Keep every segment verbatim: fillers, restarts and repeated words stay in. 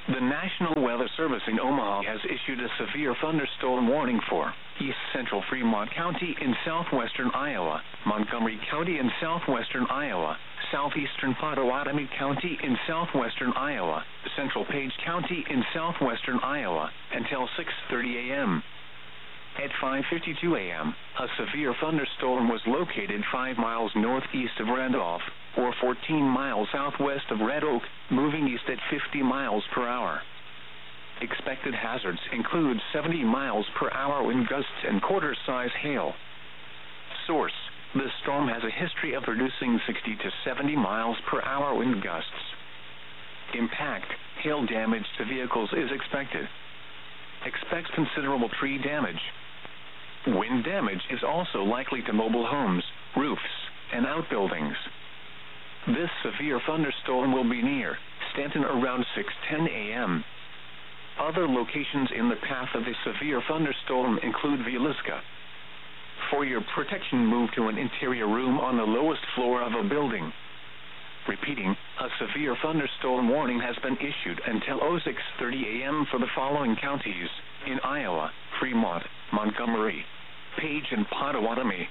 The National Weather Service in Omaha has issued a severe thunderstorm warning for east central Fremont County in southwestern Iowa, Montgomery County in southwestern Iowa, southeastern Pottawatomie County in southwestern Iowa, central Page County in southwestern Iowa, until six thirty a m At five fifty-two a m, a severe thunderstorm was located five miles northeast of Randolph, or fourteen miles southwest of Red Oak, moving east at fifty miles per hour. Expected hazards include seventy miles per hour wind gusts and quarter-size hail. Source: the storm has a history of producing sixty to seventy miles per hour wind gusts. Impact: hail damage to vehicles is expected. Expect considerable tree damage. Wind damage is also likely to mobile homes, roofs, and outbuildings. This severe thunderstorm will be near Stanton around six ten a m Other locations in the path of the severe thunderstorm include Villisca. For your protection, move to an interior room on the lowest floor of a building. Repeating, a severe thunderstorm warning has been issued until six thirty a m for the following counties in Iowa: Fremont, Montgomery, Page, and Pottawatomie.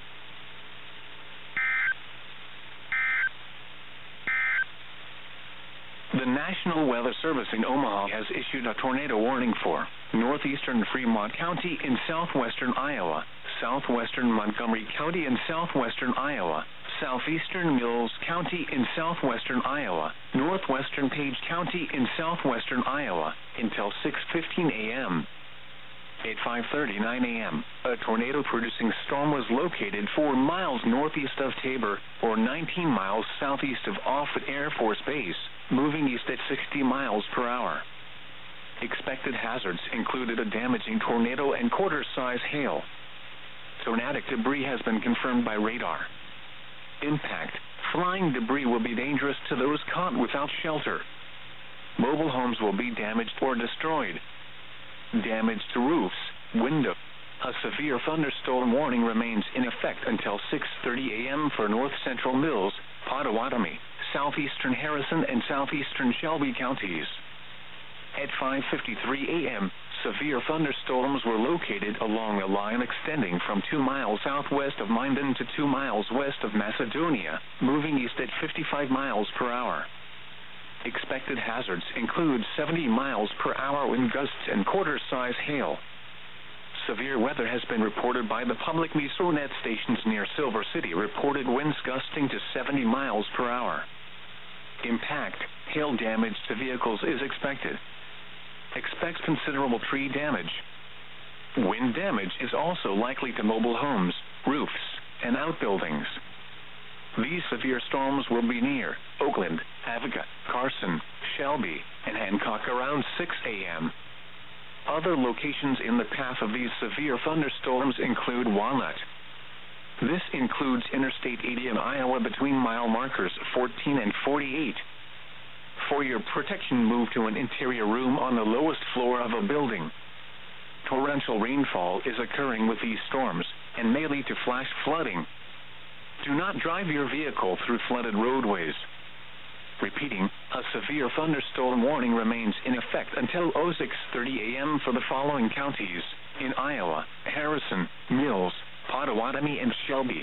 The National Weather Service in Omaha has issued a tornado warning for northeastern Fremont County in southwestern Iowa, southwestern Montgomery County in southwestern Iowa, southeastern Mills County in southwestern Iowa, northwestern Page County in southwestern Iowa, until six fifteen a m At five thirty-nine a m, a tornado-producing storm was located four miles northeast of Tabor, or nineteen miles southeast of Offutt Air Force Base, moving east at sixty miles per hour. Expected hazards included a damaging tornado and quarter-size hail. Tornadic debris has been confirmed by radar. Impact: flying debris will be dangerous to those caught without shelter. Mobile homes will be damaged or destroyed. Damage to roofs, windows. A severe thunderstorm warning remains in effect until six thirty a m for north central Mills, Pottawatomie, southeastern Harrison, and southeastern Shelby counties. At five fifty-three a m, severe thunderstorms were located along a line extending from two miles southwest of Minden to two miles west of Macedonia, moving east at fifty-five miles per hour. Expected hazards include seventy miles per hour wind gusts and quarter-size hail. Severe weather has been reported by the public Mesonet stations near Silver City, reported winds gusting to seventy miles per hour. Impact: hail damage to vehicles is expected. Expect considerable tree damage. Wind damage is also likely to mobile homes, roofs, and outbuildings. These severe storms will be near Oakland, Avoca, Carson, Shelby, and Hancock around six a m Other locations in the path of these severe thunderstorms include Walnut. This includes Interstate eighty in Iowa between mile markers fourteen and forty-eight. For your protection, move to an interior room on the lowest floor of a building. Torrential rainfall is occurring with these storms and may lead to flash flooding. Do not drive your vehicle through flooded roadways. Repeating, a severe thunderstorm warning remains in effect until six thirty a m for the following counties in Iowa: Harrison, Mills, Pottawatomie, and Shelby.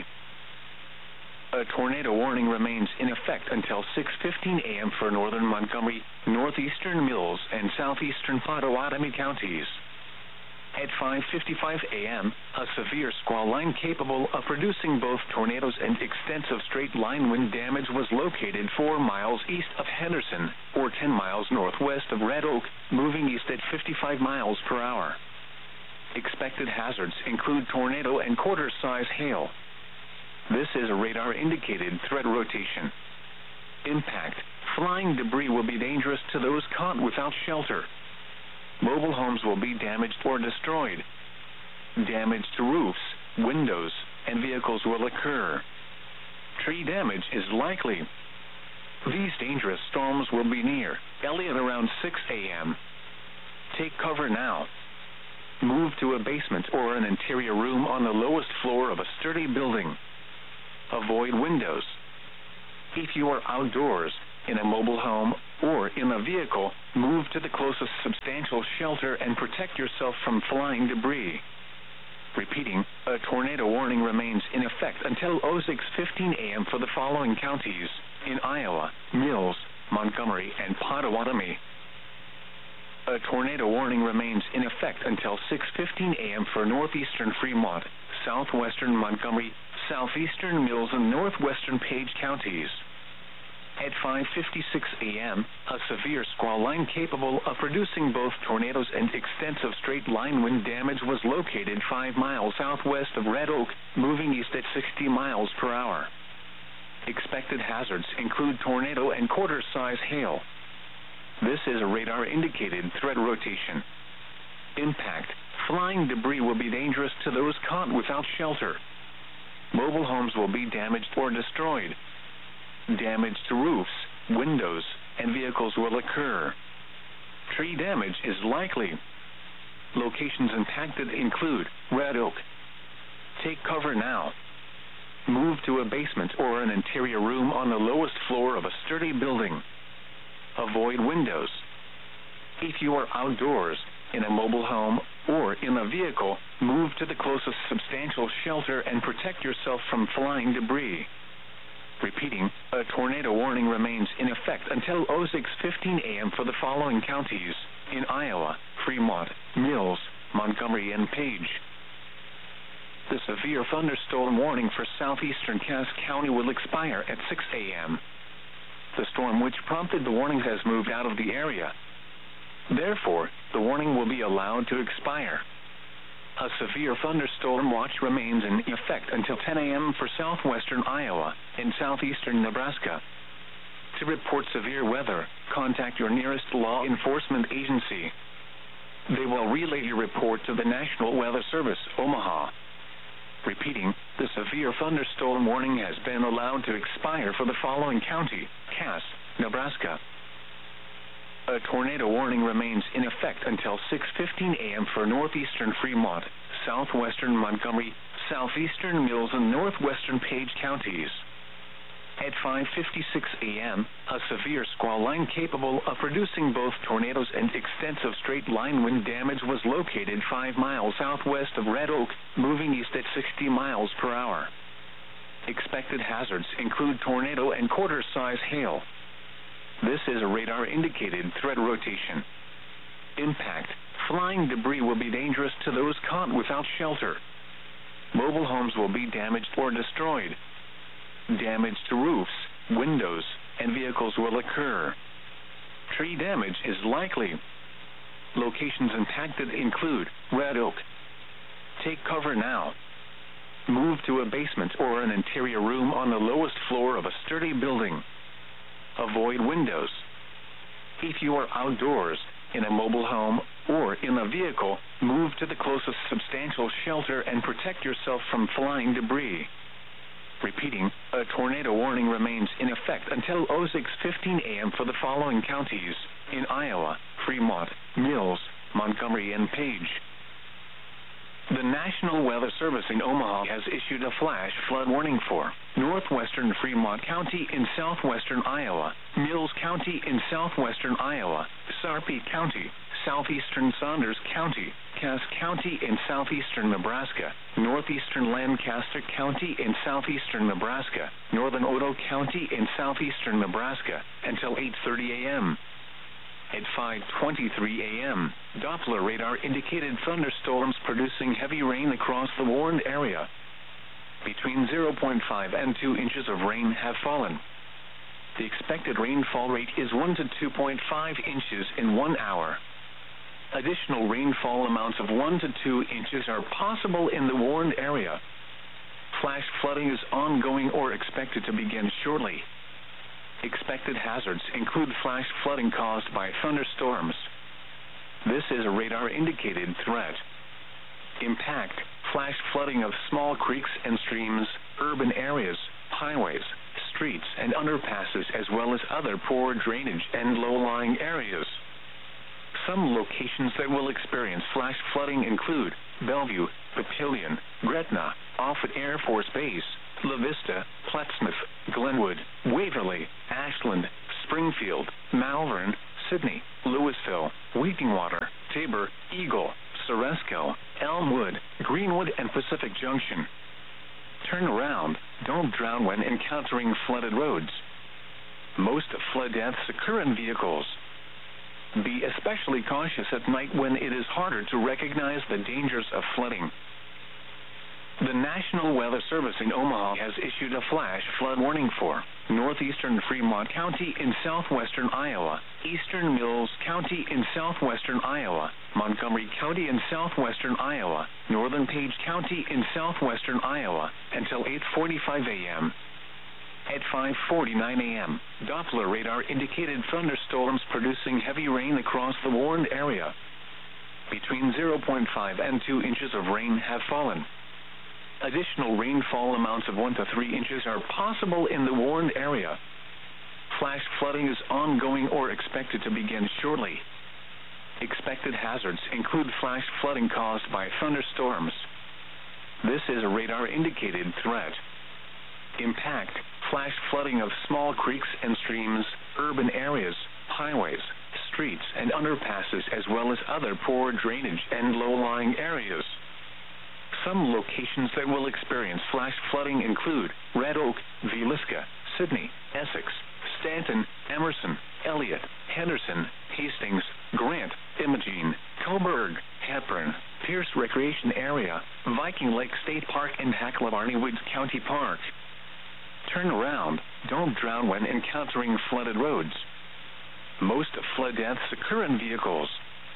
A tornado warning remains in effect until six fifteen a m for northern Montgomery, northeastern Mills, and southeastern Pottawatomie counties. At five fifty-five a m, a severe squall line capable of producing both tornadoes and extensive straight-line wind damage was located four miles east of Henderson, or ten miles northwest of Red Oak, moving east at fifty-five miles per hour. Expected hazards include tornado and quarter-size hail. This is a radar-indicated threat rotation. Impact: flying debris will be dangerous to those caught without shelter. Mobile homes will be damaged or destroyed. Damage to roofs, windows, and vehicles will occur. Tree damage is likely. These dangerous storms will be near Elliott around six a m Take cover now. Move to a basement or an interior room on the lowest floor of a sturdy building. Avoid windows. If you are outdoors, in a mobile home or in a vehicle, move to the closest substantial shelter and protect yourself from flying debris. Repeating, a tornado warning remains in effect until oh six fifteen a m for the following counties in Iowa: Mills, Montgomery, and Pottawatomie. A tornado warning remains in effect until six fifteen a m for northeastern Fremont, southwestern Montgomery, southeastern Mills, and northwestern Page counties. At five fifty-six a m, a severe squall line capable of producing both tornadoes and extensive straight-line wind damage was located five miles southwest of Red Oak, moving east at sixty miles per hour. Expected hazards include tornado and quarter-size hail. This is a radar-indicated threat rotation. Impact: flying debris will be dangerous to those caught without shelter. Mobile homes will be damaged or destroyed. Damage to roofs, windows, and vehicles will occur. Tree damage is likely. Locations impacted include Red Oak. Take cover now. Move to a basement or an interior room on the lowest floor of a sturdy building. Avoid windows. If you are outdoors, in a mobile home, or in a vehicle, move to the closest substantial shelter and protect yourself from flying debris. Repeating, a tornado warning remains in effect until oh six fifteen a m for the following counties in Iowa: Fremont, Mills, Montgomery, and Page. The severe thunderstorm warning for southeastern Cass County will expire at six a m The storm which prompted the warning has moved out of the area. Therefore, the warning will be allowed to expire. A severe thunderstorm watch remains in effect until ten a m for southwestern Iowa and southeastern Nebraska. To report severe weather, contact your nearest law enforcement agency. They will relay your report to the National Weather Service, Omaha. Repeating, the severe thunderstorm warning has been allowed to expire for the following county: Cass, Nebraska. A tornado warning remains in effect until six fifteen a m for northeastern Fremont, southwestern Montgomery, southeastern Mills, and northwestern Page counties. At five fifty-six a m, a severe squall line capable of producing both tornadoes and extensive straight-line wind damage was located five miles southwest of Red Oak, moving east at sixty miles per hour. Expected hazards include tornado and quarter-size hail. This is a radar-indicated threat rotation. Impact: flying debris will be dangerous to those caught without shelter. Mobile homes will be damaged or destroyed. Damage to roofs, windows, and vehicles will occur. Tree damage is likely. Locations impacted include Red Oak. Take cover now. Move to a basement or an interior room on the lowest floor of a sturdy building. Avoid windows. If you are outdoors, in a mobile home, or in a vehicle, move to the closest substantial shelter and protect yourself from flying debris. Repeating, a tornado warning remains in effect until oh six fifteen a m for the following counties in Iowa: Fremont, Mills, Montgomery, and Page. The National Weather Service in Omaha has issued a flash flood warning for northwestern Fremont County in southwestern Iowa, Mills County in southwestern Iowa, Sarpy County, southeastern Saunders County, Cass County in southeastern Nebraska, northeastern Lancaster County in southeastern Nebraska, northern Otoe County in southeastern Nebraska, until eight thirty a m At five twenty-three a m, Doppler radar indicated thunderstorms producing heavy rain across the warned area. Between zero point five and two inches of rain have fallen. The expected rainfall rate is one to two point five inches in one hour. Additional rainfall amounts of one to two inches are possible in the warned area. Flash flooding is ongoing or expected to begin shortly. Expected hazards include flash flooding caused by thunderstorms. This is a radar-indicated threat. Impact: flash flooding of small creeks and streams, urban areas, highways, streets, and underpasses, as well as other poor drainage and low-lying areas. Some locations that will experience flash flooding include Bellevue, Papillion, Gretna, Offutt Air Force Base, La Vista, Plattsmouth, Glenwood, Waverly, Ashland, Springfield, Malvern, Sydney, Louisville, Wheatingwater, Tabor, Eagle, Ceresco, Elmwood, Greenwood, and Pacific Junction. Turn around. Don't drown when encountering flooded roads. Most flood deaths occur in vehicles. Be especially cautious at night when it is harder to recognize the dangers of flooding. The National Weather Service in Omaha has issued a flash flood warning for northeastern Fremont County in southwestern Iowa, eastern Mills County in southwestern Iowa, Montgomery County in southwestern Iowa, northern Page County in southwestern Iowa, until eight forty-five a m At five forty-nine a m, Doppler radar indicated thunderstorms producing heavy rain across the warned area. Between zero point five and two inches of rain have fallen. Additional rainfall amounts of one to three inches are possible in the warned area. Flash flooding is ongoing or expected to begin shortly. Expected hazards include flash flooding caused by thunderstorms. This is a radar-indicated threat. Impact: flash flooding of small creeks and streams, urban areas, highways, streets, and underpasses, as well as other poor drainage and low-lying areas. Some locations that will experience flash flooding include Red Oak, Villisca, Sydney, Essex, Stanton, Emerson, Elliott, Henderson, Hastings, Grant, Imogene, Coburg, Hepburn, Pierce Recreation Area, Viking Lake State Park, and Hacklebarney Woods County Park. Turn around. Don't drown when encountering flooded roads. Most flood deaths occur in vehicles.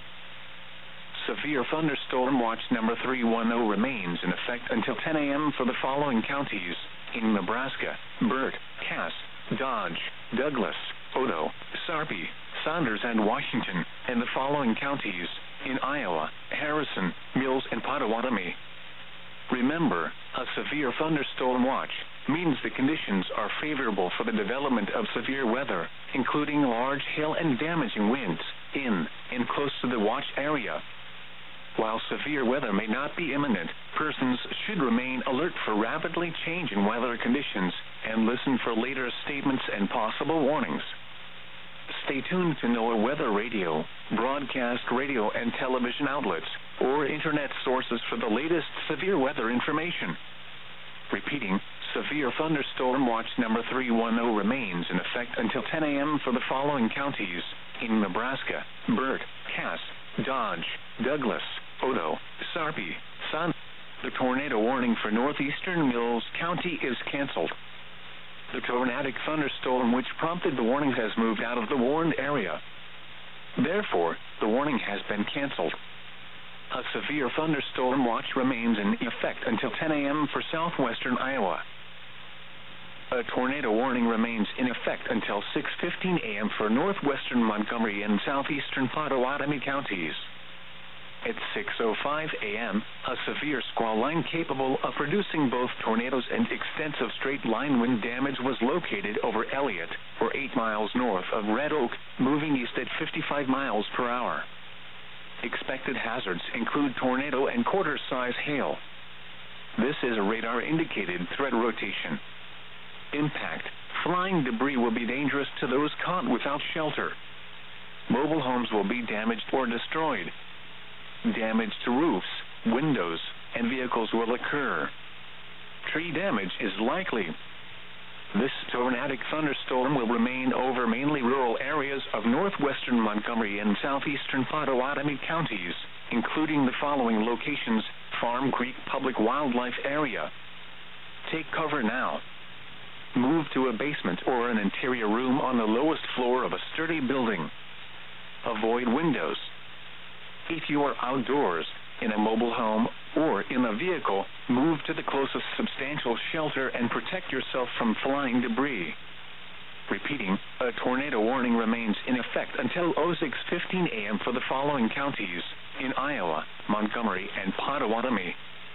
Severe thunderstorm watch number three one zero remains in effect until ten a m for the following counties: in Nebraska, Burt, Cass, Dodge, Douglas, Odo, Sarpy, Saunders, and Washington, and the following counties: in Iowa, Harrison, Mills, and Pottawatomie. Remember, a severe thunderstorm watch means the conditions are favorable for the development of severe weather, including large hail and damaging winds, in and close to the watch area. While severe weather may not be imminent, persons should remain alert for rapidly changing weather conditions and listen for later statements and possible warnings. Stay tuned to NOAA Weather Radio, broadcast radio and television outlets, or internet sources for the latest severe weather information. Repeating, severe thunderstorm watch number three one zero remains in effect until ten a m for the following counties: in Nebraska, Burt, Cass, Dodge, Douglas, Odo, Sarpy, Sun. The tornado warning for northeastern Mills County is canceled. The tornadic thunderstorm which prompted the warning has moved out of the warned area. Therefore, the warning has been canceled. A severe thunderstorm watch remains in effect until ten a m for southwestern Iowa. A tornado warning remains in effect until six fifteen a m for northwestern Montgomery and southeastern Pottawatomie counties. At six oh five a m, a severe squall line capable of producing both tornadoes and extensive straight-line wind damage was located over Elliott, or eight miles north of Red Oak, moving east at fifty-five miles per hour. Expected hazards include tornado and quarter-size hail. This is a radar-indicated threat rotation. Impact: flying debris will be dangerous to those caught without shelter. Mobile homes will be damaged or destroyed. Damage to roofs, windows, and vehicles will occur. Tree damage is likely. This tornadic thunderstorm will remain over mainly rural areas of northwestern Montgomery and southeastern Pottawatomie counties, including the following locations: Farm Creek Public Wildlife Area. Take cover now. Move to a basement or an interior room on the lowest floor of a sturdy building. Avoid windows. If you are outdoors, in a mobile home, or in a vehicle, move to the closest substantial shelter and protect yourself from flying debris. Repeating, a tornado warning remains in effect until six fifteen a m for the following counties: in Iowa, Montgomery, and Pottawatomie.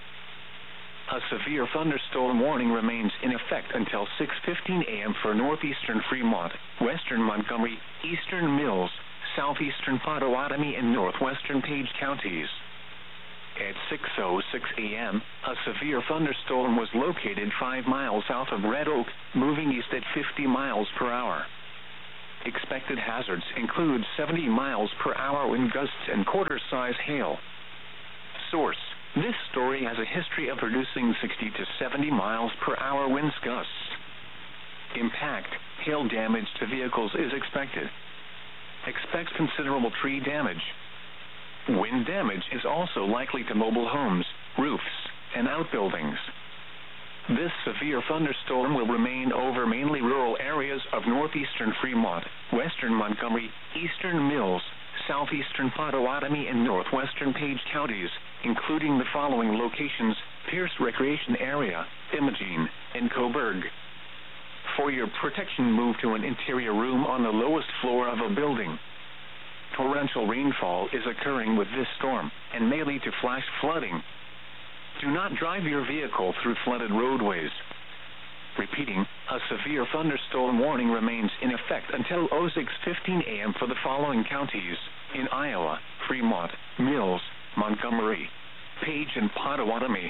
A severe thunderstorm warning remains in effect until six fifteen a m for northeastern Fremont, western Montgomery, eastern Mills, southeastern Pottawatomie, and northwestern Page counties. At six oh six a m, a severe thunderstorm was located five miles south of Red Oak, moving east at fifty miles per hour. Expected hazards include seventy miles per hour wind gusts and quarter-size hail. Source: this story has a history of producing sixty to seventy miles per hour wind gusts. Impact: hail damage to vehicles is expected. Expects considerable tree damage. Wind damage is also likely to mobile homes, roofs, and outbuildings. This severe thunderstorm will remain over mainly rural areas of northeastern Fremont, western Montgomery, eastern Mills, southeastern Pottawatomie, and northwestern Page counties, including the following locations: Pierce Recreation Area, Imogene, and Coburg. For your protection, move to an interior room on the lowest floor of a building. Torrential rainfall is occurring with this storm and may lead to flash flooding. Do not drive your vehicle through flooded roadways. Repeating, a severe thunderstorm warning remains in effect until oh six fifteen a m for the following counties: in Iowa, Fremont, Mills, Montgomery, Page, and Pottawatomie.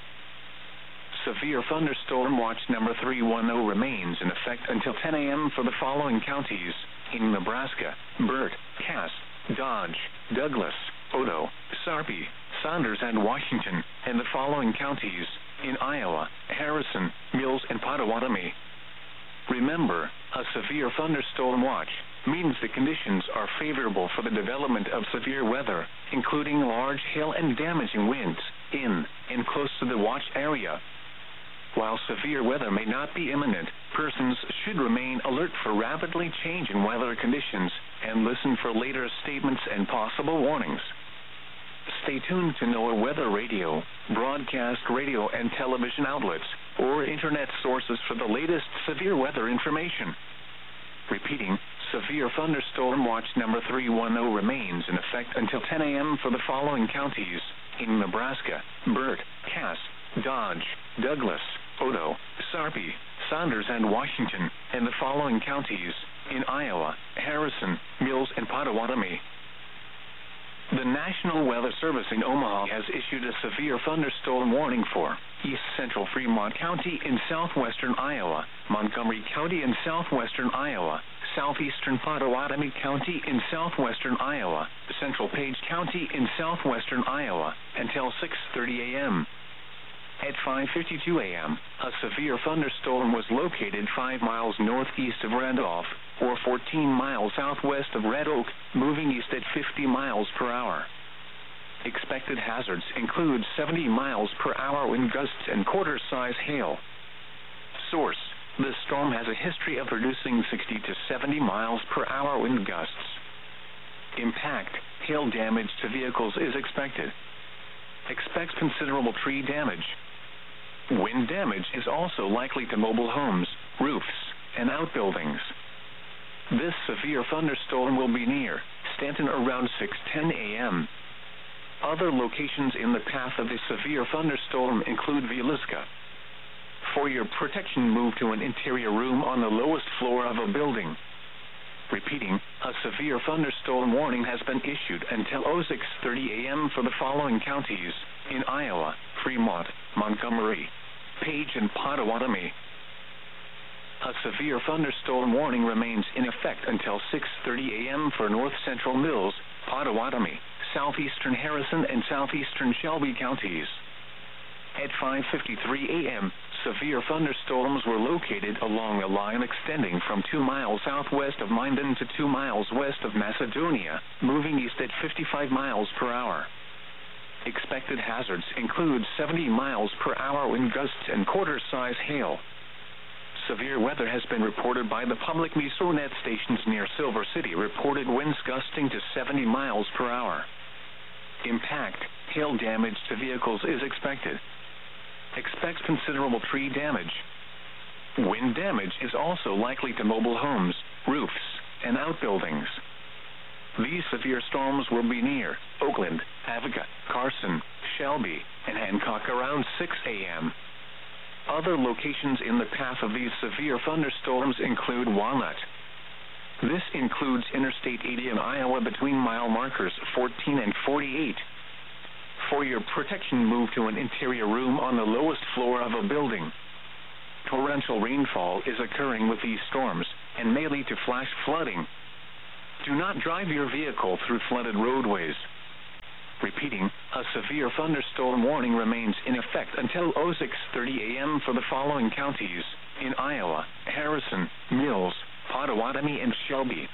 Severe thunderstorm watch number three one zero remains in effect until ten a m for the following counties: in Nebraska, Burt, Cass, Dodge, Douglas, Odo, Sarpy, Saunders, and Washington, and the following counties: in Iowa, Harrison, Mills, and Pottawatomie. Remember, a severe thunderstorm watch means the conditions are favorable for the development of severe weather, including large hail and damaging winds, in and close to the watch area. While severe weather may not be imminent, persons should remain alert for rapidly changing weather conditions and listen for later statements and possible warnings. Stay tuned to NOAA Weather Radio, broadcast radio and television outlets, or internet sources for the latest severe weather information. Repeating, severe thunderstorm watch number three one zero remains in effect until ten a m for the following counties: in Nebraska, Burt, Cass, Dodge, Douglas, Odo, Sarpy, Saunders, and Washington, and the following counties: in Iowa, Harrison, Mills, and Pottawatomie. The National Weather Service in Omaha has issued a severe thunderstorm warning for east central Fremont County in southwestern Iowa, Montgomery County in southwestern Iowa, southeastern Pottawatomie County in southwestern Iowa, central Page County in southwestern Iowa, until six thirty a m At five fifty-two a m, a severe thunderstorm was located five miles northeast of Randolph, or fourteen miles southwest of Red Oak, moving east at fifty miles per hour. Expected hazards include seventy miles per hour wind gusts and quarter-size hail. Source: this storm has a history of producing sixty to seventy miles per hour wind gusts. Impact: hail damage to vehicles is expected. Expects considerable tree damage. Wind damage is also likely to mobile homes, roofs, and outbuildings. This severe thunderstorm will be near Stanton around six ten a m Other locations in the path of the severe thunderstorm include Villisca. For your protection, move to an interior room on the lowest floor of a building. Repeating, a severe thunderstorm warning has been issued until oh six thirty a m for the following counties: in Iowa, Fremont, Montgomery, Page, and Pottawatomie. A severe thunderstorm warning remains in effect until six thirty a m for north central Mills, Pottawatomie, southeastern Harrison, and southeastern Shelby counties. At five fifty-three a m, severe thunderstorms were located along a line extending from two miles southwest of Minden to two miles west of Macedonia, moving east at fifty-five miles per hour. Expected hazards include seventy miles per hour wind gusts and quarter-size hail. Severe weather has been reported by the public Mesonet stations near Silver City, reported winds gusting to seventy miles per hour. Impact: hail damage to vehicles is expected. Expects considerable tree damage. Wind damage is also likely to mobile homes, roofs, and outbuildings. These severe storms will be near Oakland, Avoca, Carson, Shelby, and Hancock around six a m Other locations in the path of these severe thunderstorms include Walnut. This includes Interstate eighty in Iowa between mile markers fourteen and forty-eight. For your protection, move to an interior room on the lowest floor of a building. Torrential rainfall is occurring with these storms and may lead to flash flooding. Do not drive your vehicle through flooded roadways. Repeating, a severe thunderstorm warning remains in effect until oh six thirty a m for the following counties in Iowa: Harrison, Mills, Pottawatomie, and Shelby.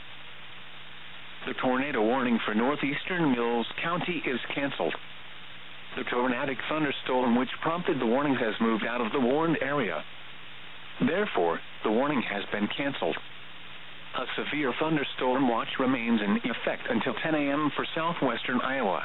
The tornado warning for northeastern Mills County is canceled. The tornadic thunderstorm which prompted the warning has moved out of the warned area. Therefore, the warning has been canceled. A severe thunderstorm watch remains in effect until ten a m for southwestern Iowa.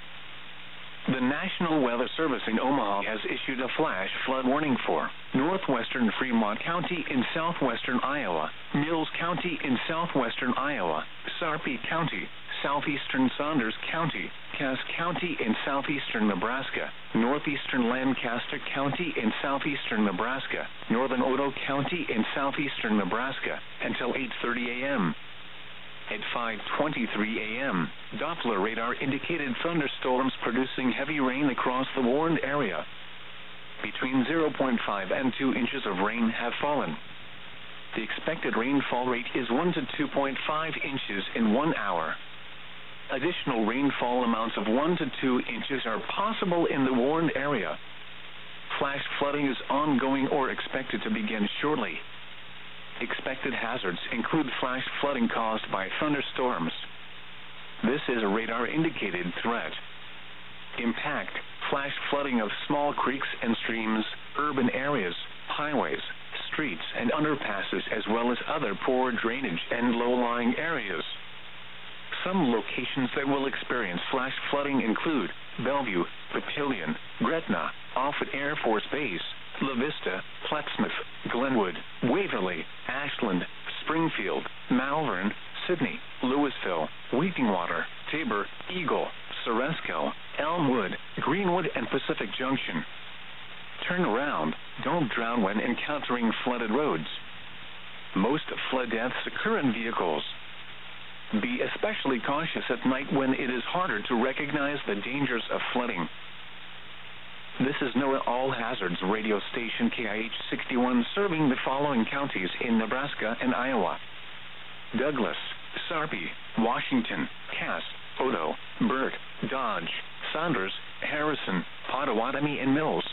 The National Weather Service in Omaha has issued a flash flood warning for northwestern Fremont County in southwestern Iowa, Mills County in southwestern Iowa, Sarpy County, southeastern Saunders County, Cass County in southeastern Nebraska, northeastern Lancaster County in southeastern Nebraska, northern Otoe County in southeastern Nebraska, until eight thirty a m At five twenty-three a m, Doppler radar indicated thunderstorms producing heavy rain across the warned area. Between zero point five and two inches of rain have fallen. The expected rainfall rate is one to two point five inches in one hour. Additional rainfall amounts of one to two inches are possible in the warned area. Flash flooding is ongoing or expected to begin shortly. Expected hazards include flash flooding caused by thunderstorms. This is a radar-indicated threat. Impact: flash flooding of small creeks and streams, urban areas, highways, streets, and underpasses, as well as other poor drainage and low-lying areas. Some locations that will experience flash flooding include Bellevue, Papillion, Gretna, Offutt Air Force Base, La Vista, Plattsmouth, Glenwood, Waverly, Ashland, Springfield, Malvern, Sidney, Louisville, Wheatingwater, Tabor, Eagle, Ceresco, Elmwood, Greenwood, and Pacific Junction. Turn around. Don't drown when encountering flooded roads. Most flood deaths occur in vehicles. Be especially cautious at night when it is harder to recognize the dangers of flooding. This is NOAA All Hazards radio station K I H sixty-one, serving the following counties in Nebraska and Iowa: Douglas, Sarpy, Washington, Cass, Otoe, Burt, Dodge, Saunders, Harrison, Pottawatomie, and Mills.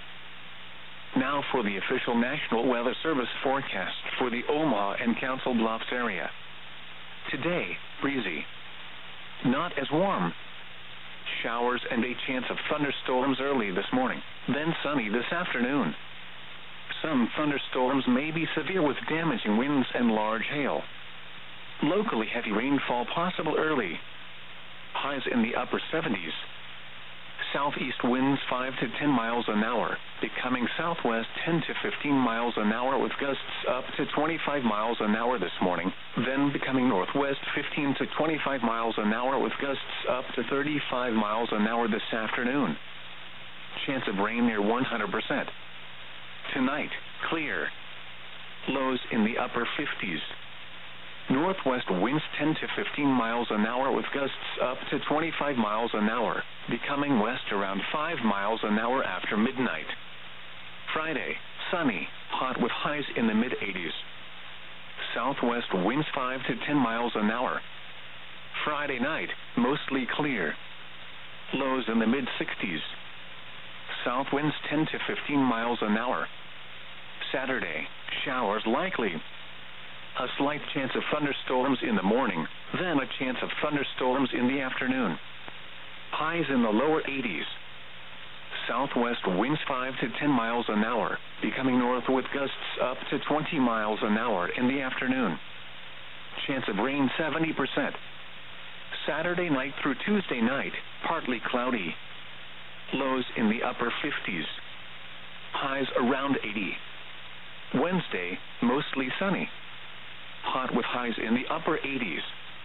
Now for the official National Weather Service forecast for the Omaha and Council Bluffs area. Today, breezy. Not as warm. Showers and a chance of thunderstorms early this morning, then sunny this afternoon. Some thunderstorms may be severe with damaging winds and large hail. Locally heavy rainfall possible early. Highs in the upper seventies. Southeast winds five to ten miles an hour, becoming southwest ten to fifteen miles an hour with gusts up to twenty-five miles an hour this morning, then becoming northwest fifteen to twenty-five miles an hour with gusts up to thirty-five miles an hour this afternoon. Chance of rain near one hundred percent. Tonight, clear. Lows in the upper fifties. Northwest winds ten to fifteen miles an hour with gusts up to twenty-five miles an hour, becoming west around five miles an hour after midnight. Friday, sunny, hot with highs in the mid-eighties. Southwest winds five to ten miles an hour. Friday night, mostly clear. Lows in the mid-sixties. South winds ten to fifteen miles an hour. Saturday, showers likely. A slight chance of thunderstorms in the morning, then a chance of thunderstorms in the afternoon. Highs in the lower eighties. Southwest winds five to ten miles an hour, becoming north with gusts up to twenty miles an hour in the afternoon. Chance of rain seventy percent. Saturday night through Tuesday night, partly cloudy. Lows in the upper fifties. Highs around eighty. Wednesday, mostly sunny. Hot with highs in the upper eighties.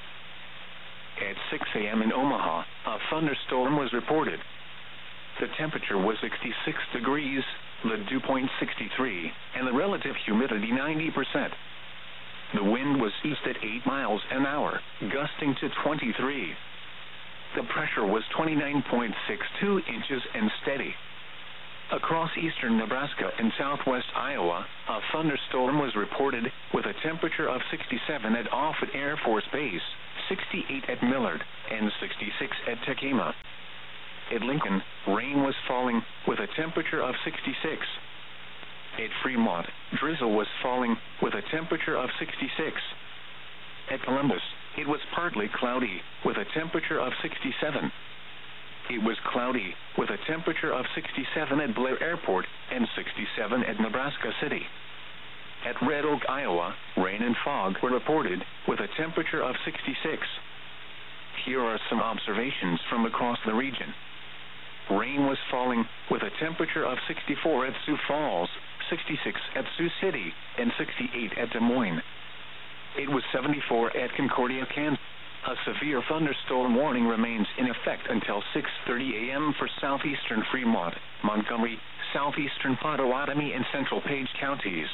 At six a m in Omaha, a thunderstorm was reported. The temperature was sixty-six degrees, the dew point sixty-three, and the relative humidity ninety percent. The wind was east at eight miles an hour, gusting to twenty-three. The pressure was twenty-nine point six two inches and steady. Across eastern Nebraska and southwest Iowa, a thunderstorm was reported with a temperature of sixty-seven at Offutt Air Force Base, sixty-eight at Millard, and sixty-six at Tekema. At Lincoln, rain was falling with a temperature of sixty-six. At Fremont, drizzle was falling with a temperature of sixty-six. At Columbus, it was partly cloudy with a temperature of sixty-seven. It was cloudy with a temperature of sixty-seven at Blair Airport and sixty-seven at Nebraska City. At Red Oak, Iowa, rain and fog were reported with a temperature of sixty-six. Here are some observations from across the region. Rain was falling with a temperature of sixty-four at Sioux Falls, sixty-six at Sioux City, and sixty-eight at Des Moines. It was seventy-four at Concordia, Kansas. A severe thunderstorm warning remains in effect until six thirty a m for southeastern Fremont, Montgomery, southeastern Pottawatomie, and central Page counties.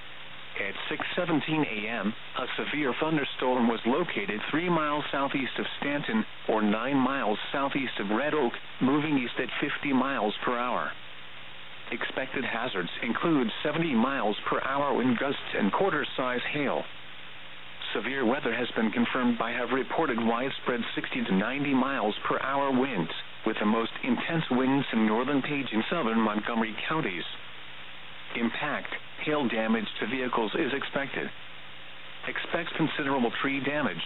At six seventeen a m, a severe thunderstorm was located three miles southeast of Stanton, or nine miles southeast of Red Oak, moving east at fifty miles per hour. Expected hazards include seventy miles per hour wind gusts and quarter-size hail. Severe weather has been confirmed by have reported widespread sixty to ninety miles per hour winds, with the most intense winds in northern Page and southern Montgomery counties. Impact, hail damage to vehicles is expected. Expect considerable tree damage.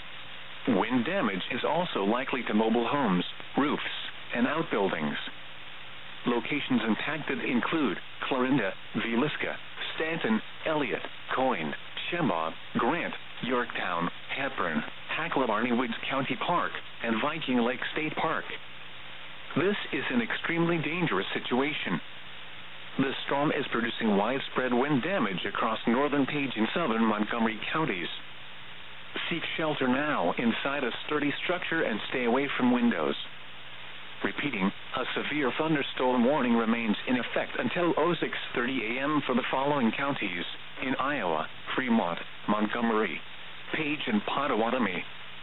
Wind damage is also likely to mobile homes, roofs, and outbuildings. Locations impacted include Clarinda, Villisca, Stanton, Elliott, Coyne, Shembaugh, Grant, Yorktown, Hepburn, Hacklebarney Woods County Park, and Viking Lake State Park. This is an extremely dangerous situation. The storm is producing widespread wind damage across northern Page and southern Montgomery counties. Seek shelter now inside a sturdy structure and stay away from windows. Repeating, a severe thunderstorm warning remains in effect until six thirty a m for the following counties in Iowa: Fremont, Montgomery, Page, and Pottawatomie.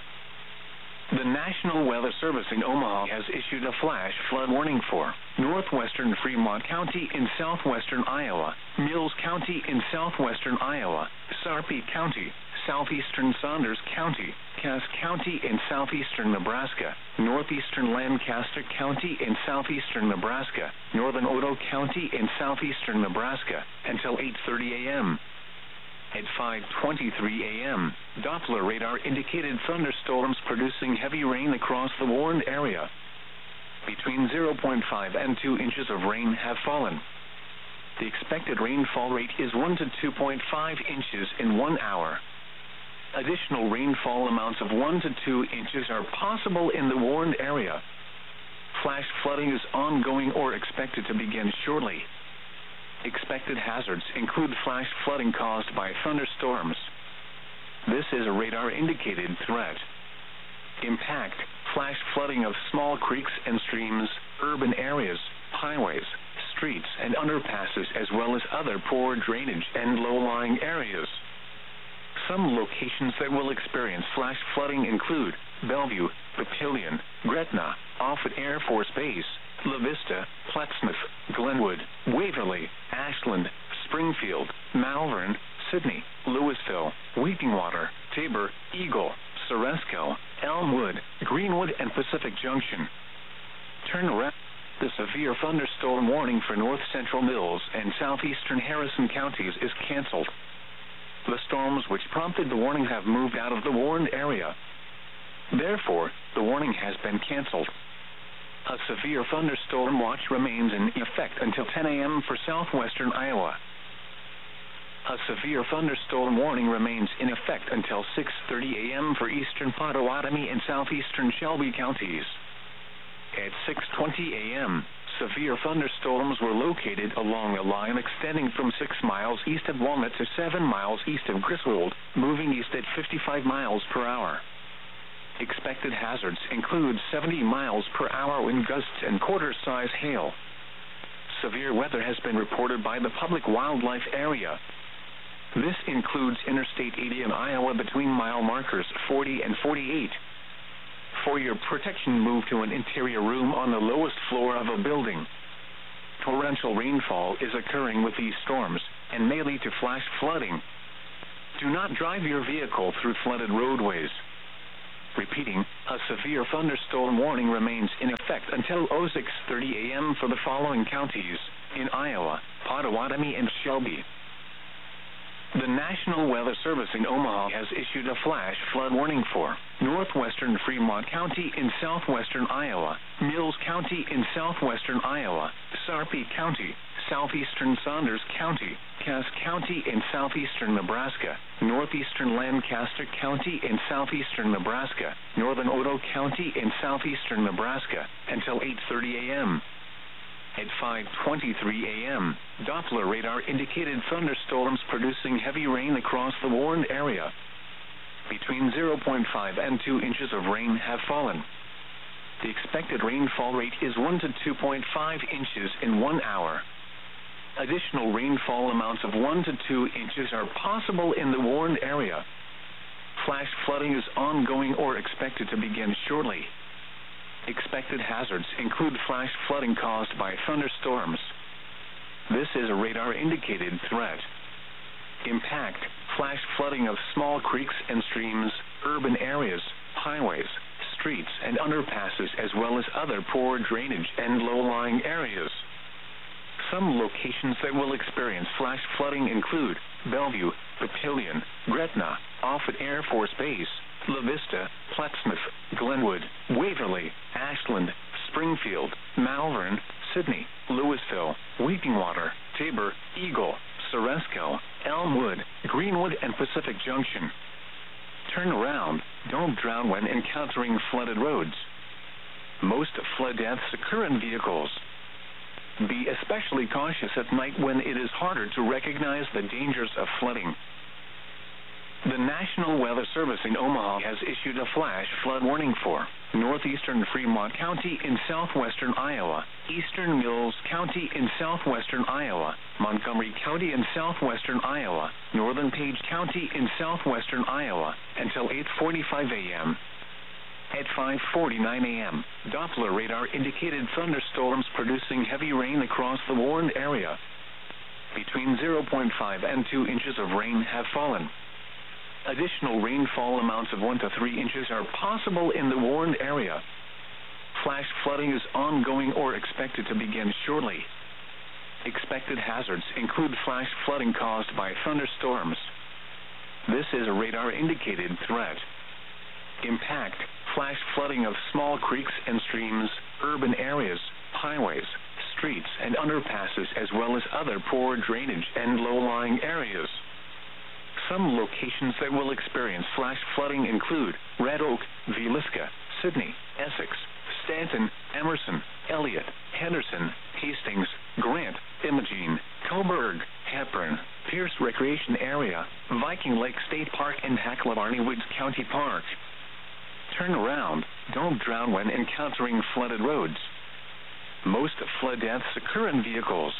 The National Weather Service in Omaha has issued a flash flood warning for northwestern Fremont County in southwestern Iowa, Mills County in southwestern Iowa, Sarpy County, southeastern Saunders County, Cass County in southeastern Nebraska, northeastern Lancaster County in southeastern Nebraska, northern Otoe County in southeastern Nebraska, until eight thirty a m At five twenty-three a m, Doppler radar indicated thunderstorms producing heavy rain across the warned area. Between zero point five and two inches of rain have fallen. The expected rainfall rate is one to two point five inches in one hour. Additional rainfall amounts of one to two inches are possible in the warned area. Flash flooding is ongoing or expected to begin shortly. Expected hazards include flash flooding caused by thunderstorms. This is a radar-indicated threat. Impact, flash flooding of small creeks and streams, urban areas, highways, streets, and underpasses, as well as other poor drainage and low-lying areas. Some locations that will experience flash flooding include Bellevue, Papillion, Gretna, Offutt Air Force Base, La Vista, Plattsmouth, Glenwood, Waverly, Ashland, Springfield, Malvern, Sidney, Louisville, Wheatingwater, Tabor, Eagle, Ceresco, Elmwood, Greenwood, and Pacific Junction. Turn around. The severe thunderstorm warning for north central Mills and southeastern Harrison counties is canceled. The storms which prompted the warning have moved out of the warned area. Therefore, the warning has been canceled. A severe thunderstorm watch remains in effect until ten a m for southwestern Iowa. A severe thunderstorm warning remains in effect until six thirty a m for eastern Pottawatomie and southeastern Shelby counties. At six twenty a m, severe thunderstorms were located along a line extending from six miles east of Walnut to seven miles east of Griswold, moving east at fifty-five miles per hour. Expected hazards include seventy miles per hour wind gusts and quarter-size hail. Severe weather has been reported by the Public Wildlife Area. This includes Interstate eighty in Iowa between mile markers forty and forty-eight. For your protection, move to an interior room on the lowest floor of a building. Torrential rainfall is occurring with these storms and may lead to flash flooding. Do not drive your vehicle through flooded roadways. Repeating, a severe thunderstorm warning remains in effect until oh six thirty a m for the following counties in Iowa, Pottawatomie, and Shelby. The National Weather Service in Omaha has issued a flash flood warning for northwestern Fremont County in southwestern Iowa, Mills County in southwestern Iowa, Sarpy County, southeastern Saunders County, Cass County in southeastern Nebraska, northeastern Lancaster County in southeastern Nebraska, northern Otoe County in southeastern Nebraska, until eight thirty a m At five twenty-three a m, Doppler radar indicated thunderstorms producing heavy rain across the warned area. Between zero point five and two inches of rain have fallen. The expected rainfall rate is one to two point five inches in one hour. Additional rainfall amounts of one to two inches are possible in the warned area. Flash flooding is ongoing or expected to begin shortly. Expected hazards include flash flooding caused by thunderstorms. This is a radar-indicated threat. Impact: flash flooding of small creeks and streams, urban areas, highways, streets, and underpasses, as well as other poor drainage and low-lying areas. Some locations that will experience flash flooding include Bellevue, Papillion, Gretna, Offutt Air Force Base, La Vista, Plattsmouth, Glenwood, Waverly, Ashland, Springfield, Malvern, Sydney, Louisville, Weepingwater, Tabor, Eagle, Ceresco, Elmwood, Greenwood, and Pacific Junction. Turn around. Don't drown when encountering flooded roads. Most flood deaths occur in vehicles. Be especially cautious at night when it is harder to recognize the dangers of flooding. The National Weather Service in Omaha has issued a flash flood warning for northeastern Fremont County in southwestern Iowa, eastern Mills County in southwestern Iowa, Montgomery County in southwestern Iowa, northern Page County in southwestern Iowa, until eight forty-five a m At five forty-nine a m, Doppler radar indicated thunderstorms producing heavy rain across the warned area. Between zero point five and two inches of rain have fallen. Additional rainfall amounts of one to three inches are possible in the warned area. Flash flooding is ongoing or expected to begin shortly. Expected hazards include flash flooding caused by thunderstorms. This is a radar-indicated threat. Impact: flash flooding of small creeks and streams, urban areas, highways, streets, and underpasses, as well as other poor drainage and low-lying areas. Some locations that will experience flash flooding include Red Oak, Villisca, Sydney, Essex, Stanton, Emerson, Elliott, Henderson, Hastings, Grant, Imogene, Coburg, Hepburn, Pierce Recreation Area, Viking Lake State Park, and Hacklebarney Woods County Park. Turn around. Don't drown when encountering flooded roads. Most flood deaths occur in vehicles.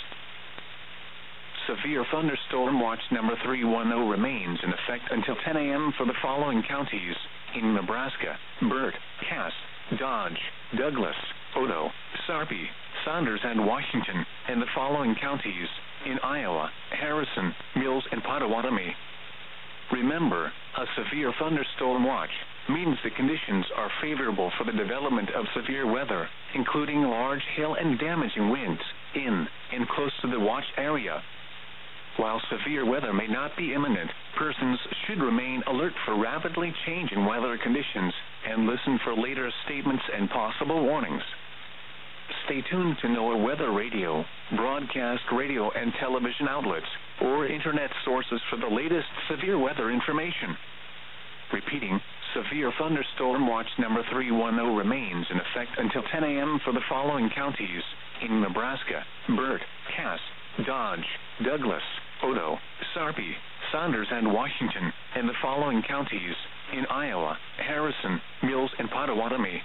Severe thunderstorm watch number three one zero remains in effect until ten a m for the following counties in Nebraska: Burt, Cass, Dodge, Douglas, Otoe, Sarpy, Saunders, and Washington, and the following counties in Iowa: Harrison, Mills, and Pottawatomie. Remember, a severe thunderstorm watch means the conditions are favorable for the development of severe weather, including large hail and damaging winds, in and close to the watch area. While severe weather may not be imminent, persons should remain alert for rapidly changing weather conditions and listen for later statements and possible warnings. Stay tuned to NOAA Weather Radio, broadcast radio and television outlets, or internet sources for the latest severe weather information. Repeating, severe thunderstorm watch number three one zero remains in effect until ten a m for the following counties in Nebraska: Burt, Cass, Dodge, Douglas, Otoe, Sarpy, Saunders, and Washington, and the following counties in Iowa: Harrison, Mills, and Pottawatomie.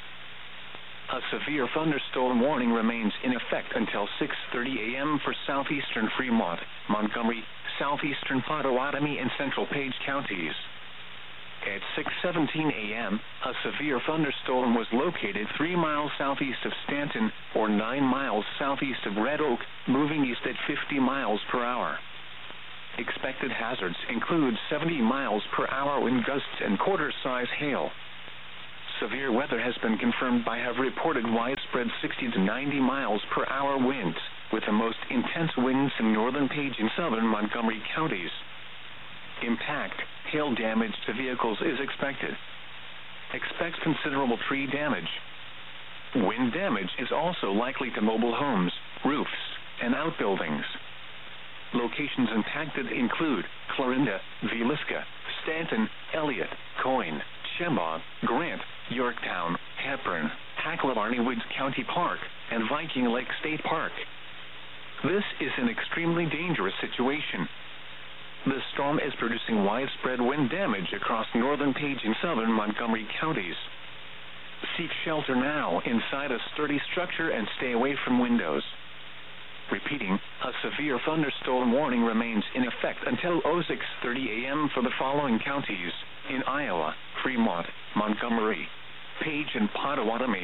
A severe thunderstorm warning remains in effect until six thirty a m for southeastern Fremont, Montgomery, southeastern Pottawatomie, and central Page counties. At six seventeen a m, a severe thunderstorm was located three miles southeast of Stanton, or nine miles southeast of Red Oak, moving east at fifty miles per hour. Expected hazards include seventy miles per hour wind gusts and quarter-size hail. Severe weather has been confirmed by have reported widespread sixty to ninety miles per hour winds, with the most intense winds in northern Page and southern Montgomery counties. Impact, hail damage to vehicles is expected. Expect considerable tree damage. Wind damage is also likely to mobile homes, roofs, and outbuildings. Locations impacted include Clarinda, Villisca, Stanton, Elliott, Coyne, Chembaugh, Grant, Yorktown, Hepburn, Hacklebarney Woods County Park, and Viking Lake State Park. This is an extremely dangerous situation. The storm is producing widespread wind damage across northern Page and southern Montgomery counties. Seek shelter now inside a sturdy structure and stay away from windows. Repeating, a severe thunderstorm warning remains in effect until six thirty a m for the following counties in Iowa: Fremont, Montgomery, Page, and Pottawatomie.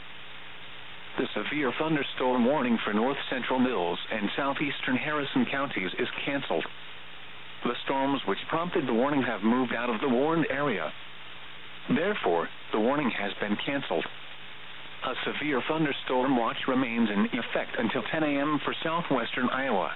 The severe thunderstorm warning for north central Mills and southeastern Harrison counties is canceled. The storms which prompted the warning have moved out of the warned area. Therefore, the warning has been canceled. A severe thunderstorm watch remains in effect until ten a m for southwestern Iowa.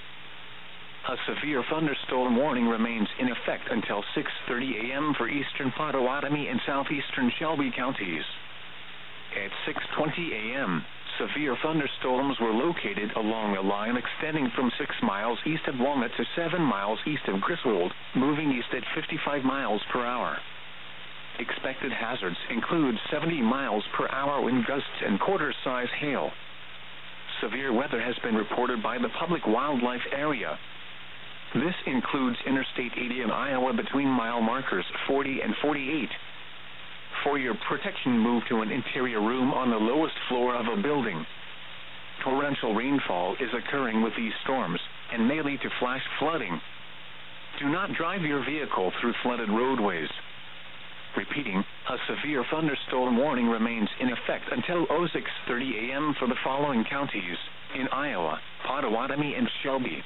A severe thunderstorm warning remains in effect until six thirty a m for eastern Pottawatomie and southeastern Shelby counties. At six twenty a m, severe thunderstorms were located along a line extending from six miles east of Walnut to seven miles east of Griswold, moving east at fifty-five miles per hour. Expected hazards include seventy miles per hour wind gusts and quarter-size hail. Severe weather has been reported by the public wildlife area. This includes Interstate eighty in Iowa between mile markers forty and forty-eight. For your protection, move to an interior room on the lowest floor of a building. Torrential rainfall is occurring with these storms and may lead to flash flooding. Do not drive your vehicle through flooded roadways. Repeating, a severe thunderstorm warning remains in effect until six thirty a m for the following counties in Iowa: Pottawatomie and Shelby.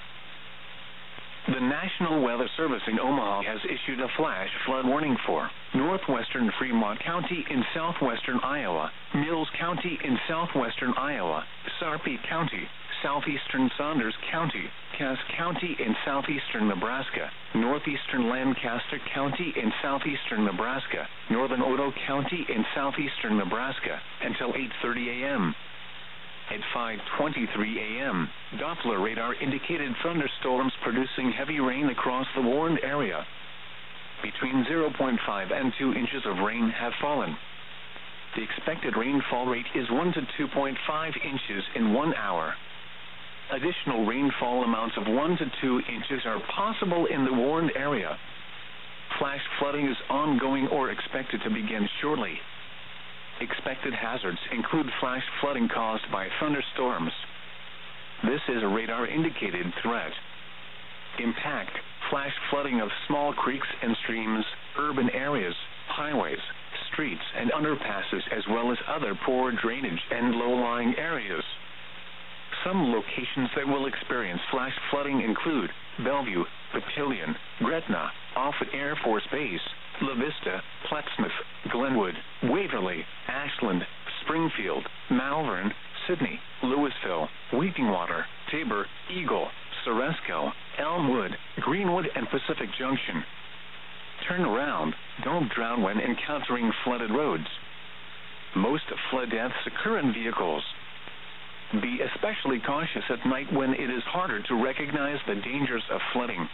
The National Weather Service in Omaha has issued a flash flood warning for northwestern Fremont County in southwestern Iowa, Mills County in southwestern Iowa, Sarpy County, southeastern Saunders County, Cass County in southeastern Nebraska, northeastern Lancaster County in southeastern Nebraska, northern Otoe County in southeastern Nebraska, until eight thirty a m At five twenty-three a m, Doppler radar indicated thunderstorms producing heavy rain across the warned area. Between zero point five and two inches of rain have fallen. The expected rainfall rate is one to two point five inches in one hour. Additional rainfall amounts of one to two inches are possible in the warned area. Flash flooding is ongoing or expected to begin shortly. Expected hazards include flash flooding caused by thunderstorms. This is a radar-indicated threat. Impact, flash flooding of small creeks and streams, urban areas, highways, streets, and underpasses, as well as other poor drainage and low-lying areas. Some locations that will experience flash flooding include Bellevue, Papillion, Gretna, Offutt Air Force Base, La Vista, Plattsmouth, Glenwood, Waverly, Ashland, Springfield, Malvern, Sidney, Louisville, Weepingwater, Tabor, Eagle, Ceresco, Elmwood, Greenwood, and Pacific Junction. Turn around. Don't drown when encountering flooded roads. Most flood deaths occur in vehicles. Be especially cautious at night when it is harder to recognize the dangers of flooding.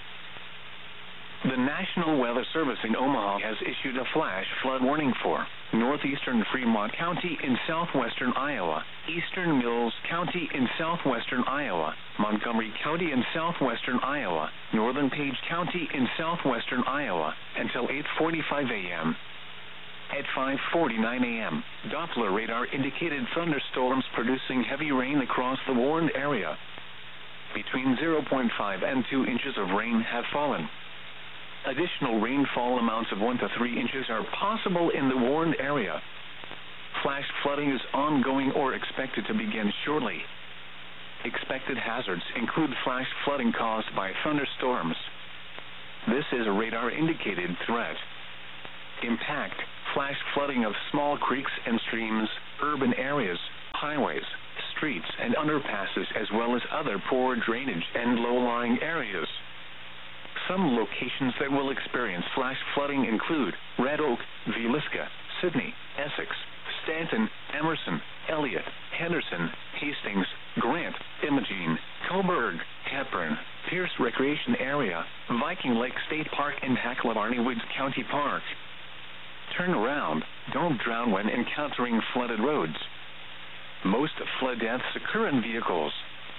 The National Weather Service in Omaha has issued a flash flood warning for northeastern Fremont County in southwestern Iowa, eastern Mills County in southwestern Iowa, Montgomery County in southwestern Iowa, northern Page County in southwestern Iowa, until eight forty-five a m At five forty-nine a m, Doppler radar indicated thunderstorms producing heavy rain across the warned area. Between zero point five and two inches of rain have fallen. Additional rainfall amounts of one to three inches are possible in the warned area. Flash flooding is ongoing or expected to begin shortly. Expected hazards include flash flooding caused by thunderstorms. This is a radar-indicated threat. Impact: flash flooding of small creeks and streams, urban areas, highways, streets, and underpasses, as well as other poor drainage and low-lying areas. Some locations that will experience flash flooding include Red Oak, Villisca, Sydney, Essex, Stanton, Emerson, Elliott, Henderson, Hastings, Grant, Imogene, Coburg, Hepburn, Pierce Recreation Area, Viking Lake State Park, and Hacklebarney Woods County Park. Turn around. Don't drown when encountering flooded roads. Most flood deaths occur in vehicles.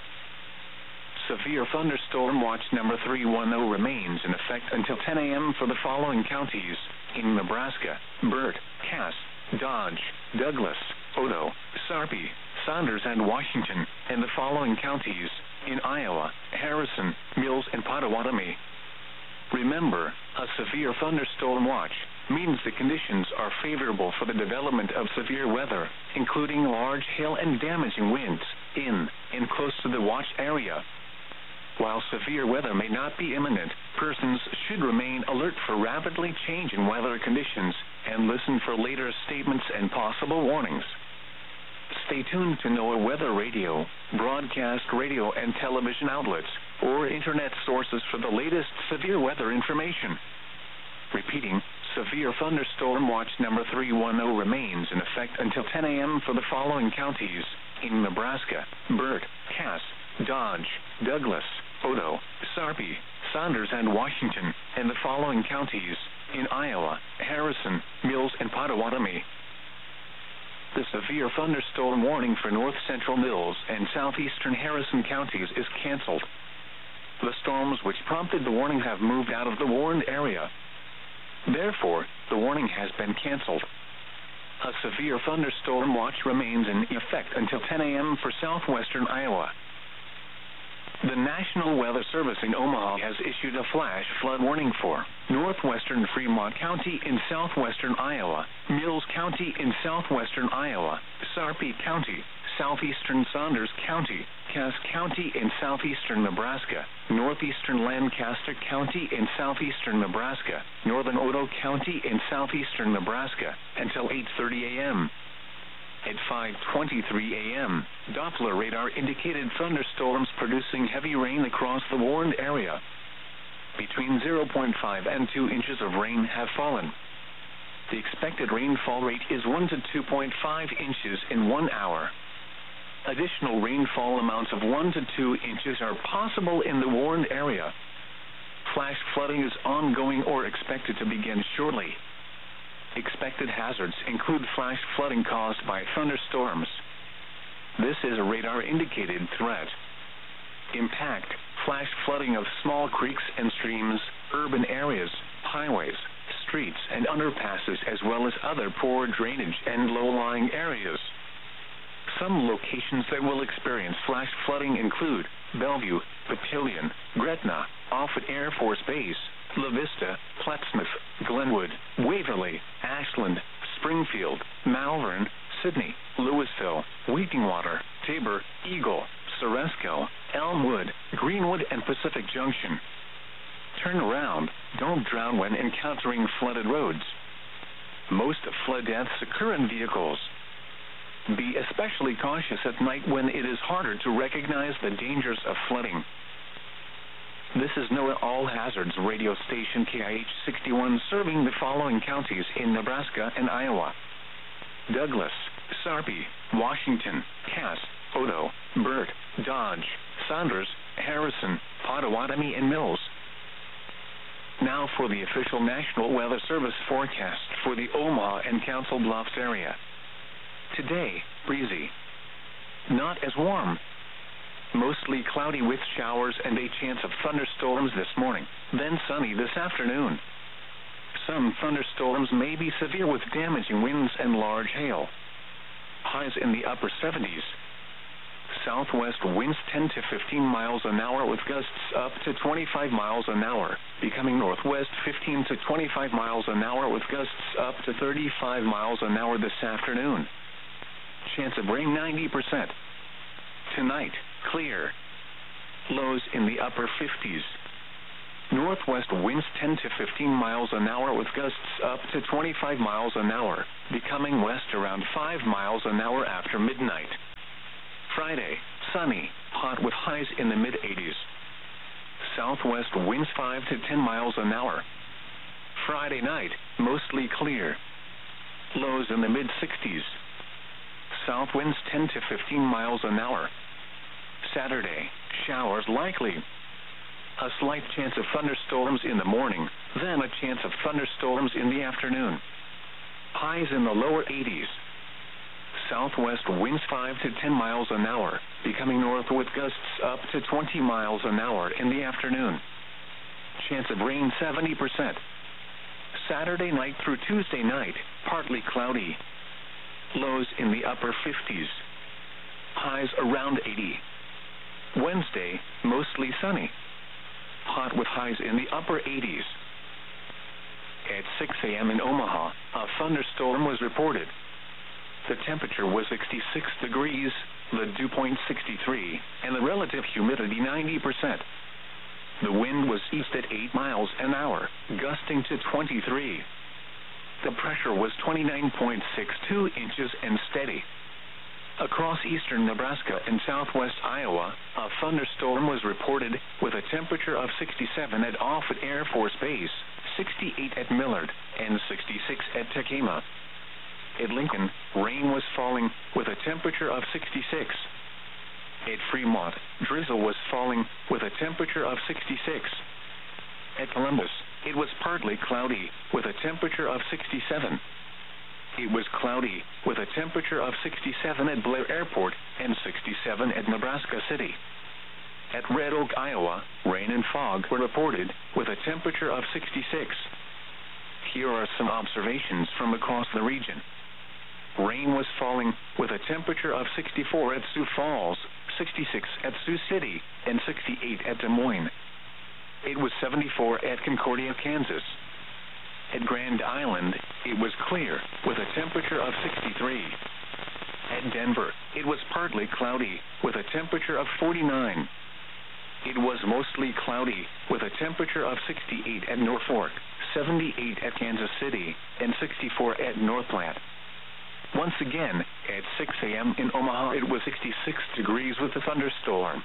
Severe thunderstorm watch number three one zero remains in effect until ten a m for the following counties in Nebraska: Burt, Cass, Dodge, Douglas, Odo, Sarpy, Saunders, and Washington, and the following counties in Iowa: Harrison, Mills, and Pottawatomie. Remember, a severe thunderstorm watch means the conditions are favorable for the development of severe weather, including large hail and damaging winds, in and close to the watch area. While severe weather may not be imminent, persons should remain alert for rapidly changing weather conditions and listen for later statements and possible warnings. Stay tuned to NOAA Weather Radio, broadcast radio and television outlets, or internet sources for the latest severe weather information. Repeating, severe thunderstorm watch number three one zero remains in effect until ten a m for the following counties in Nebraska: Burt, Cass, Dodge, Douglas, Odo, Sarpy, Saunders, and Washington, and the following counties in Iowa: Harrison, Mills, and Pottawatomie. The severe thunderstorm warning for north central Mills and southeastern Harrison counties is canceled. The storms which prompted the warning have moved out of the warned area. Therefore, the warning has been canceled. A severe thunderstorm watch remains in effect until ten a m for southwestern Iowa. The National Weather Service in Omaha has issued a flash flood warning for northwestern Fremont County in southwestern Iowa, Mills County in southwestern Iowa, Sarpy County, southeastern Saunders County, Cass County in southeastern Nebraska, northeastern Lancaster County in southeastern Nebraska, northern Odo County in southeastern Nebraska, until eight thirty a m At five twenty-three a m, Doppler radar indicated thunderstorms producing heavy rain across the warned area. Between zero point five and two inches of rain have fallen. The expected rainfall rate is one to two point five inches in one hour. Additional rainfall amounts of one to two inches are possible in the warned area. Flash flooding is ongoing or expected to begin shortly. Expected hazards include flash flooding caused by thunderstorms. This is a radar-indicated threat. Impact: flash flooding of small creeks and streams, urban areas, highways, streets, and underpasses, as well as other poor drainage and low-lying areas. Some locations that will experience flash flooding include Bellevue, Papillion, Gretna, Offutt Air Force Base, La Vista, Plattsmouth, Glenwood, Waverly, Ashland, Springfield, Malvern, Sydney, Louisville, Wheatingwater, Tabor, Eagle, Ceresco, Elmwood, Greenwood, and Pacific Junction. Turn around. Don't drown when encountering flooded roads. Most flood deaths occur in vehicles. Be especially cautious at night when it is harder to recognize the dangers of flooding. This is NOAA All Hazards radio station K I H sixty-one, serving the following counties in Nebraska and Iowa: Douglas, Sarpy, Washington, Cass, Odo, Burt, Dodge, Saunders, Harrison, Pottawatomie, and Mills. Now for the official National Weather Service forecast for the Omaha and Council Bluffs area. Today, breezy. Not as warm. Mostly cloudy with showers and a chance of thunderstorms this morning, then sunny this afternoon. Some thunderstorms may be severe with damaging winds and large hail. Highs in the upper seventies. Southwest winds ten to fifteen miles an hour with gusts up to twenty-five miles an hour, becoming northwest fifteen to twenty-five miles an hour with gusts up to thirty-five miles an hour this afternoon. Chance of rain ninety percent. Tonight, clear. Lows in the upper fifties. Northwest winds ten to fifteen miles an hour with gusts up to twenty-five miles an hour, becoming west around five miles an hour after midnight. Friday, sunny, hot with highs in the mid eighties. Southwest winds five to ten miles an hour. Friday night, mostly clear. Lows in the mid sixties. South winds ten to fifteen miles an hour. Saturday, showers likely. A slight chance of thunderstorms in the morning, then a chance of thunderstorms in the afternoon. Highs in the lower eighties. Southwest winds five to ten miles an hour, becoming north with gusts up to twenty miles an hour in the afternoon. Chance of rain seventy percent. Saturday night through Tuesday night, partly cloudy. Lows in the upper fifties. Highs around eighty. Wednesday, mostly sunny. Hot with highs in the upper eighties. At six a.m. in Omaha, a thunderstorm was reported. The temperature was sixty-six degrees, the dew point sixty-three, and the relative humidity ninety percent. The wind was east at eight miles an hour, gusting to twenty-three. The pressure was twenty-nine point six two inches and steady. Across eastern Nebraska and southwest Iowa, a thunderstorm was reported with a temperature of sixty-seven at Offutt Air Force Base, sixty-eight at Millard, and sixty-six at Tekema. At Lincoln, rain was falling with a temperature of sixty-six. At Fremont, drizzle was falling with a temperature of sixty-six. At Columbus, it was partly cloudy with a temperature of sixty-seven. It was cloudy with a temperature of sixty-seven at Blair Airport and sixty-seven at Nebraska City. At Red Oak, Iowa, rain and fog were reported with a temperature of sixty-six. Here are some observations from across the region. Rain was falling with a temperature of sixty-four at Sioux Falls, sixty-six at Sioux City, and sixty-eight at Des Moines. It was seventy-four at Concordia, Kansas. At Grand Island, it was clear with a temperature of sixty-three. At Denver, it was partly cloudy with a temperature of forty-nine. It was mostly cloudy with a temperature of sixty-eight at Norfolk, seventy-eight at Kansas City, and sixty-four at Northland. Once again, at six a.m. in Omaha, it was sixty-six degrees with a thunderstorm.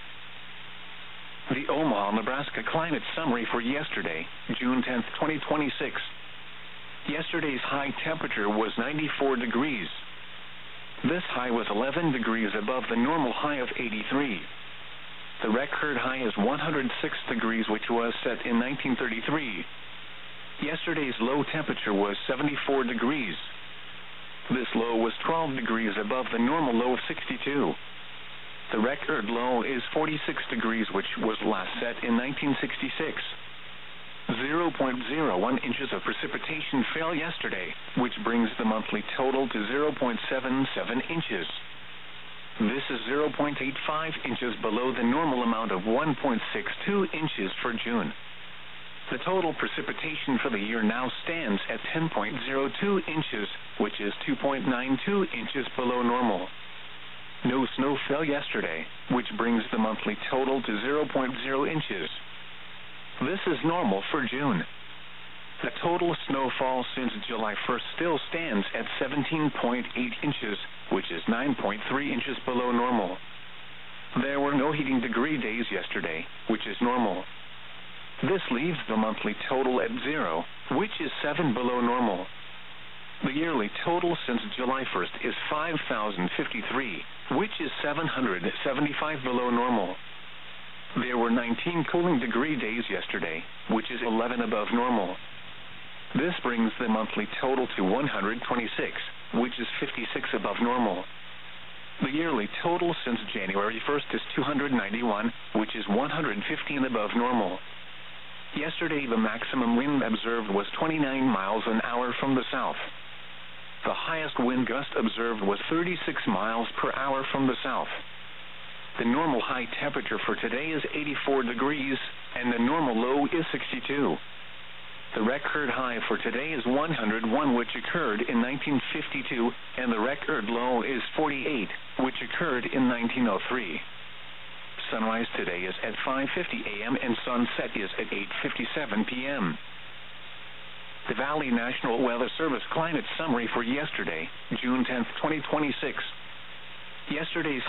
The Omaha, Nebraska climate summary for yesterday, June tenth, twenty twenty-six. Yesterday's high temperature was ninety-four degrees. This high was eleven degrees above the normal high of eighty-three. The record high is one hundred six degrees, which was set in nineteen thirty-three. Yesterday's low temperature was seventy-four degrees. This low was twelve degrees above the normal low of sixty-two. The record low is forty-six degrees, which was last set in nineteen sixty-six. zero point zero one inches of precipitation fell yesterday, which brings the monthly total to zero point seven seven inches. This is zero point eight five inches below the normal amount of one point six two inches for June. The total precipitation for the year now stands at ten point zero two inches, which is two point nine two inches below normal. No snow fell yesterday, which brings the monthly total to zero point zero inches. This is normal for June. The total snowfall since July first still stands at seventeen point eight inches, which is nine point three inches below normal. There were no heating degree days yesterday, which is normal. This leaves the monthly total at zero, which is seven below normal. The yearly total since July first is five thousand fifty-three, which is seven hundred seventy-five below normal. There were nineteen cooling degree days yesterday, which is eleven above normal. This brings the monthly total to one hundred twenty-six, which is fifty-six above normal. The yearly total since January first is two hundred ninety-one, which is one hundred fifteen above normal. Yesterday, the maximum wind observed was twenty-nine miles an hour from the south. The highest wind gust observed was thirty-six miles per hour from the south. The normal high temperature for today is eighty-four degrees, and the normal low is sixty-two. The record high for today is one hundred one, which occurred in nineteen fifty-two, and the record low is forty-eight, which occurred in nineteen oh three. Sunrise today is at five fifty a m and sunset is at eight fifty-seven p m The Valley National Weather Service climate summary for yesterday, June tenth, twenty twenty-six. Yesterday's